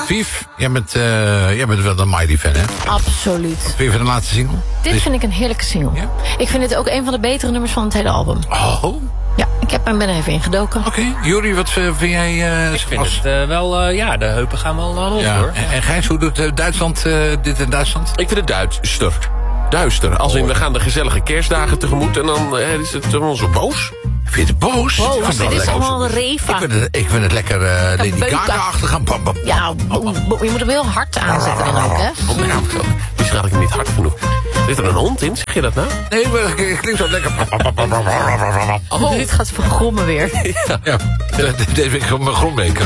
Vief, jij bent wel een Miley-fan, hè? Absoluut. Wat vind je van de laatste single? Dit vind ik een heerlijke single. Ja? Ik vind dit ook een van de betere nummers van het hele album. Oh. Ja, ik ben er even ingedoken. Oké. Juri, wat vind jij? Ik vind het wel, de heupen gaan wel los, hoor. En Gijs, hoe doet Duitsland dit in Duitsland? Ik vind het duister. Als in, we gaan de gezellige kerstdagen tegemoet en dan is het gewoon zo boos. Vind je het boos? Dit is allemaal Reva. Ik vind het lekker Lady Gaga-achtig gaan. Ja, je moet hem heel hard aanzetten dan ook, hè? Misschien had ik hem niet hard genoeg. Zit er een hond in? Zeg je dat nou? Nee, maar het klinkt zo lekker. Dit gaat van grommen weer. Ja, deze week gewoon mijn grondweek.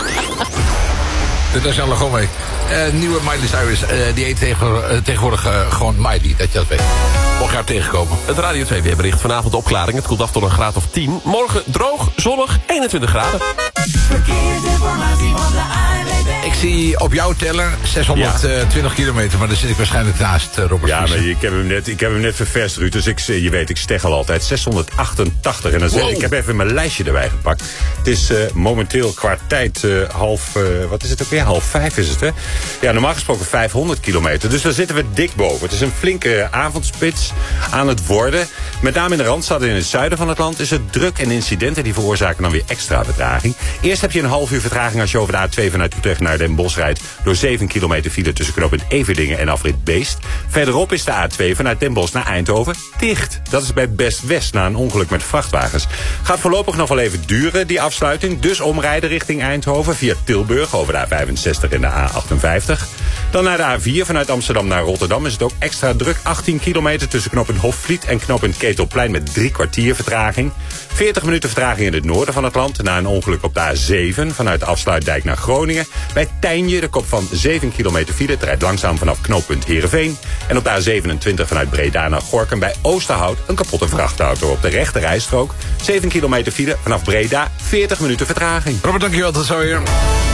De Nationale Grondweek. Nieuwe Miley Cyrus, die heet tegenwoordig gewoon Miley, dat je dat weet. Mocht je haar tegenkomen. Het Radio 2 weerbericht, vanavond opklaring. Het koelt af tot een graad of 10. Morgen droog, zonnig, 21 graden. Verkeersinformatie van de ANWB. Ik zie op jouw teller 620 kilometer, maar daar zit ik waarschijnlijk naast, Robert. Ja, maar ik heb hem net ververst, Ruud. Dus je weet, ik steggel altijd. 688. En dan zeg ik heb even mijn lijstje erbij gepakt. Het is momenteel qua tijd wat is het ook weer? 4:30 is het, hè? Ja, normaal gesproken 500 kilometer. Dus daar zitten we dik boven. Het is een flinke avondspits aan het worden. Met name in de Randstad en in het zuiden van het land is het druk. En incidenten die veroorzaken dan weer extra vertraging. Eerst heb je een half uur vertraging als je over de A2 vanuit Utrecht naar Den Bosch rijdt. Door 7 kilometer file tussen knooppunt Everdingen en afrit Beest. Verderop is de A2 vanuit Den Bosch naar Eindhoven dicht. Dat is bij Best West na een ongeluk met vrachtwagens. Gaat voorlopig nog wel even duren, die afsluiting. Dus omrijden richting Eindhoven via Tilburg over de A65 en de A58. Dan naar de A4 vanuit Amsterdam naar Rotterdam is het ook extra druk. 18 kilometer tussen knooppunt Hofvliet en knooppunt Ketelplein met 3 kwartier vertraging. 40 minuten vertraging in het noorden van het land na een ongeluk op de A7 vanuit de Afsluitdijk naar Groningen. Bij Tijnje de kop van 7 kilometer file. Het rijdt langzaam vanaf knooppunt Heerenveen. En op de A27 vanuit Breda naar Gorinchem bij Oosterhout een kapotte vrachtauto op de rechte rijstrook. 7 kilometer file vanaf Breda, 40 minuten vertraging. Robert, dankjewel. Tot zo weer.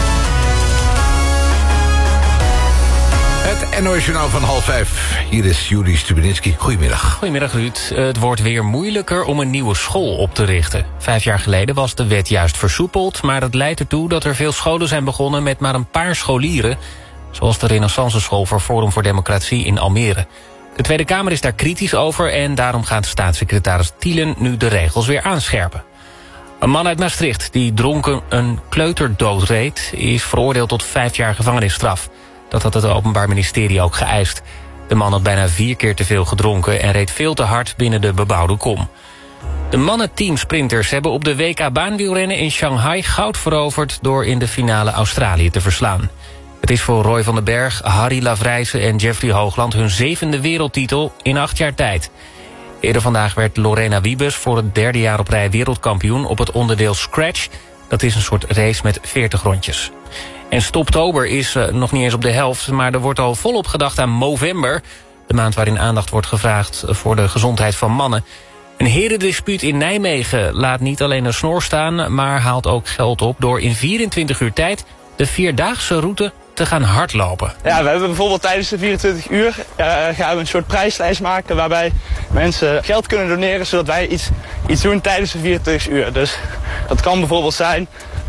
Het NOS Journaal van 4:30. Hier is Juri Stubenitski. Goedemiddag. Goedemiddag, Ruud. Het wordt weer moeilijker om een nieuwe school op te richten. 5 jaar geleden was de wet juist versoepeld, maar dat leidt ertoe dat er veel scholen zijn begonnen met maar een paar scholieren, zoals de Renaissance School voor Forum voor Democratie in Almere. De Tweede Kamer is daar kritisch over en daarom gaat staatssecretaris Thielen nu de regels weer aanscherpen. Een man uit Maastricht die dronken een kleuter doodreed is veroordeeld tot 5 jaar gevangenisstraf. Dat had het Openbaar Ministerie ook geëist. De man had bijna 4 keer te veel gedronken en reed veel te hard binnen de bebouwde kom. De mannen-teamsprinters hebben op de WK baanwielrennen in Shanghai goud veroverd door in de finale Australië te verslaan. Het is voor Roy van den Berg, Harry Lavrijsen en Jeffrey Hoogland hun 7e wereldtitel in 8 jaar tijd. Eerder vandaag werd Lorena Wiebes voor het 3e jaar op rij wereldkampioen op het onderdeel Scratch. Dat is een soort race met 40 rondjes. En Stoptober is nog niet eens op de helft, maar er wordt al volop gedacht aan Movember, de maand waarin aandacht wordt gevraagd voor de gezondheid van mannen. Een herendispuut in Nijmegen laat niet alleen een snor staan, maar haalt ook geld op door in 24 uur tijd de 4-daagse route te gaan hardlopen. Ja, we hebben bijvoorbeeld tijdens de 24 uur gaan we een soort prijslijst maken waarbij mensen geld kunnen doneren zodat wij iets doen tijdens de 24 uur. Dus dat kan bijvoorbeeld zijn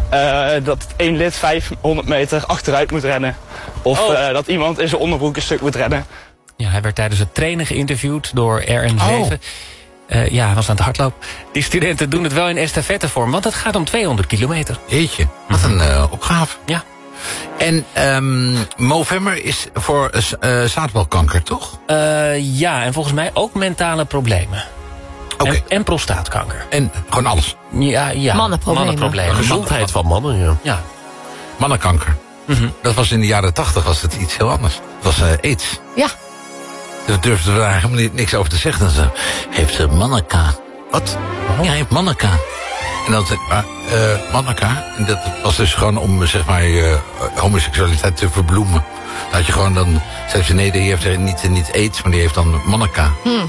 dat 1 lid 500 meter achteruit moet rennen. Of dat iemand in zijn onderbroek een stuk moet rennen. Ja, hij werd tijdens het trainen geïnterviewd door RN7. Ja, hij was aan het hardlopen. Die studenten doen het wel in estafettevorm, want het gaat om 200 kilometer. Jeetje, wat een opgave. Ja. En Movember is voor zaadbalkanker, toch? Ja, en volgens mij ook mentale problemen. Okay. En prostaatkanker. En gewoon alles? Ja. Mannenproblemen. Gezondheid van mannen, ja. Mannenkanker. Dat was in de jaren 80 was het iets heel anders. Het was AIDS. Ja. Daar durfden we daar helemaal niks over te zeggen. Ze heeft ze manneka. Wat? Ja, hij heeft manneka. En dan zei manneka. En dat was dus gewoon om, zeg maar, homoseksualiteit te verbloemen. Dan had je gewoon dan, zei ze, nee, die heeft niet AIDS, maar die heeft dan manneka.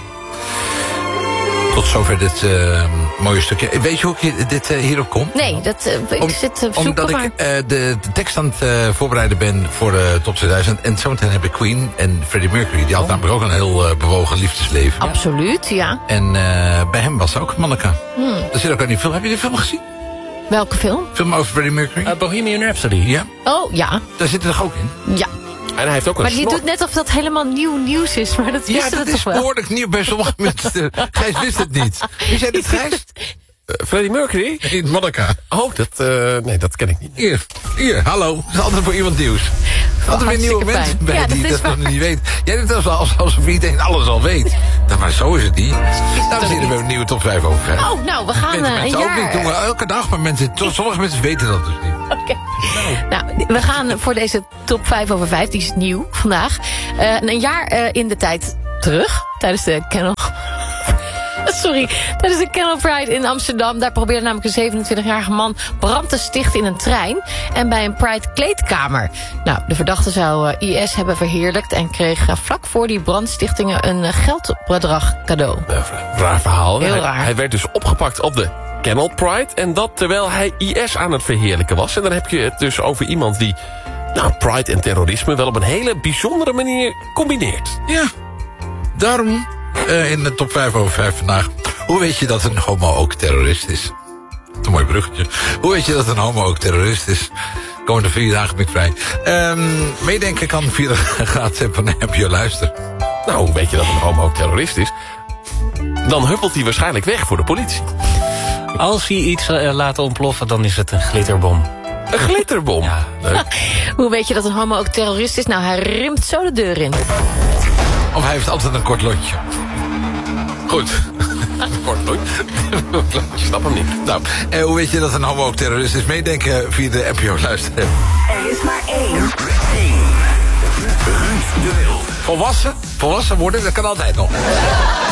Tot zover dit mooie stukje. Weet je hoe ik dit hierop kom? Nee, ik zit op zoek. Omdat ik de tekst aan het voorbereiden ben voor de Top 2000. En zometeen heb ik Queen en Freddie Mercury. Die had namelijk ook een heel bewogen liefdesleven. Absoluut, ja. En bij hem was ook manneka. Er zit ook in die film. Heb je die film gezien? Welke film? Film over Freddie Mercury. Bohemian Rhapsody. Ja, Oh, ja. daar zit er toch ook in? Ja. En hij heeft ook een Maar die snor. doet net of dat helemaal nieuw nieuws is. Maar dat Ja, wisten dat we is toch wel? behoorlijk nieuw bij sommige mensen. Gijs wist het niet. Wie zei dit, Gijs? Freddie Mercury? In Monica. Oh, dat ken ik niet. Hier, hallo. Dat is altijd voor iemand nieuws. Altijd weer nieuwe hartstikke mensen fijn. bij Ja, die dat is dat nog waar. niet weet. Jij doet alsof iedereen alles al weet. Nou, maar zo is het niet. Dames en heren, we hebben een nieuwe top 5 over 5. Oh, nou, we gaan Weten een mensen ook niet. jaar... Doen we elke dag, maar sommige mensen weten dat dus niet. Oké. Nou, we gaan voor deze top 5 over 5, die is nieuw vandaag. Een jaar in de tijd terug, tijdens de Kennel... Sorry, tijdens de Kennel Pride in Amsterdam. Daar probeerde namelijk een 27-jarige man brand te stichten in een trein. En bij een Pride kleedkamer. Nou, de verdachte zou IS hebben verheerlijkt. En kreeg vlak voor die brandstichtingen een geldbedrag cadeau. Raar verhaal. Heel raar. Hij werd dus opgepakt op de Kennel Pride. En dat terwijl hij IS aan het verheerlijken was. En dan heb je het dus over iemand die Pride en terrorisme wel op een hele bijzondere manier combineert. Ja, daarom in de top 5 over 5 vandaag. Hoe weet je dat een homo ook terrorist is? Een mooi bruggetje. Hoe weet je dat een homo ook terrorist is? Komende 4 dagen ben ik vrij. Meedenken kan via de gratis van NPO Luister. Nou, hoe weet je dat een homo terrorist is? Dan huppelt hij waarschijnlijk weg voor de politie. Als hij iets laat ontploffen, dan is het een glitterbom. Een glitterbom. Ja. Leuk. Hoe weet je dat een homo ook terrorist is? Nou, hij rimt zo de deur in. Of hij heeft altijd een kort lotje. Goed. Kort nooit. Ik snap hem niet. Nou, hoe weet je dat een homo ook terrorist is? Meedenken via de NPO Luister. Er is maar één. Ruud de Wild. Volwassen worden, dat kan altijd nog.